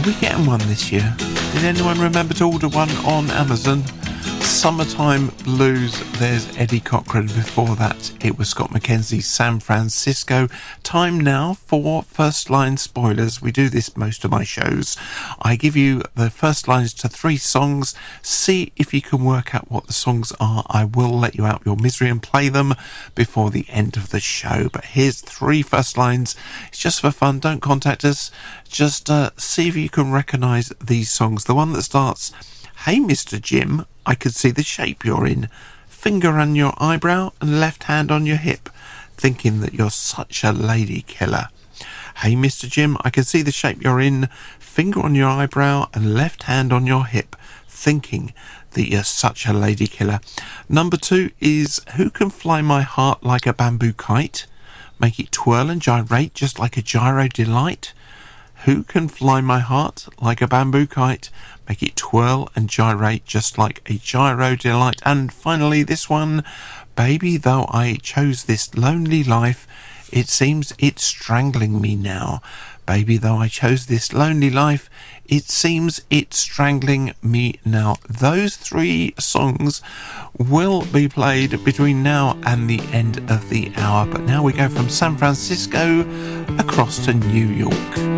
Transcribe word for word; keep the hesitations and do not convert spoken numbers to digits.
we getting one this year? Did anyone remember to order one on Amazon? Summertime Blues, there's Eddie Cochran. Before that, it was Scott McKenzie, San Francisco. Time now for First Line Spoilers. We do this most of my shows. I give you the first lines to three songs. See if you can work out what the songs are. I will let you out your misery and play them before the end of the show. But here's three first lines. It's just for fun. Don't contact us. Just uh, see if you can recognise these songs. The one that starts, "Hey, Mister Jim, I could see the shape you're in. Finger on your eyebrow and left hand on your hip. Thinking that you're such a lady killer. Hey, Mister Jim, I can see the shape you're in. Finger on your eyebrow and left hand on your hip. Thinking that you're such a lady killer." Number two is "Who can fly my heart like a bamboo kite? Make it twirl and gyrate just like a gyro delight. Who can fly my heart like a bamboo kite? Make it twirl and gyrate just like a gyro delight." And finally this one, "Baby, though I chose this lonely life, it seems it's strangling me now. Baby, though I chose this lonely life, it seems it's strangling me now." Those three songs will be played between now and the end of the hour. But now we go from San Francisco across to New York.